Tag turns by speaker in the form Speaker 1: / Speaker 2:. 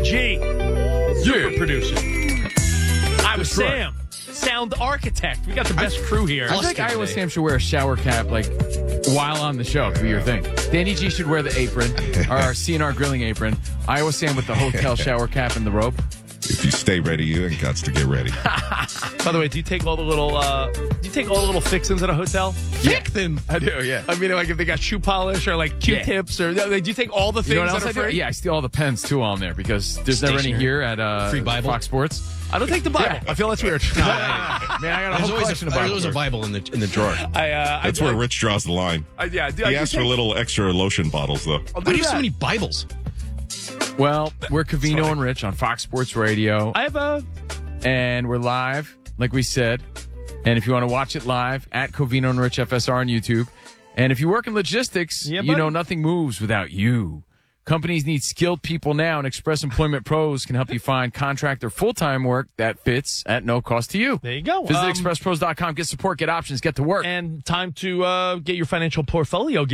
Speaker 1: G, super producer. Iowa Sam, sound architect. We got the best crew here.
Speaker 2: I think Iowa Sam should wear a shower cap, like, while on the show. Could be your thing. Danny G should wear the apron, or our CNR grilling apron. Iowa Sam with the hotel shower cap and the rope.
Speaker 3: If you stay ready, you ain't got to get ready.
Speaker 1: By the way, do you take all the little fixins at a hotel? Fixins?
Speaker 2: I do, yeah.
Speaker 1: I mean, like if they got shoe polish or like Q-tips or do you take all the things
Speaker 2: You know what else
Speaker 1: that
Speaker 2: I
Speaker 1: are
Speaker 2: do?
Speaker 1: free?
Speaker 2: Yeah, I steal all the pens, too, on there, because there's never any here at
Speaker 4: Free Bible?
Speaker 2: Fox Sports.
Speaker 1: I don't take the Bible.
Speaker 2: Yeah.
Speaker 1: I feel that's weird.
Speaker 2: Man, I got a whole collection of
Speaker 4: There's
Speaker 2: Bibles.
Speaker 4: always a Bible in the drawer.
Speaker 3: That's where Rich draws the line. He asked for little extra lotion bottles, though.
Speaker 1: I'll
Speaker 4: Why do you
Speaker 1: that.
Speaker 4: have so many Bibles?
Speaker 2: Well, we're Covino and Rich on Fox Sports Radio.
Speaker 1: I have
Speaker 2: And we're live, like we said. And if you want to watch it live, at Covino and Rich FSR on YouTube. And if you work in logistics,
Speaker 1: Yeah,
Speaker 2: you
Speaker 1: buddy.
Speaker 2: know nothing moves without you. Companies need skilled people now, and Express Employment Pros can help you find contract or full-time work that fits at no cost to you.
Speaker 1: There you go.
Speaker 2: Visit expresspros.com. Get support, get options, get to work.
Speaker 1: And time to get your financial portfolio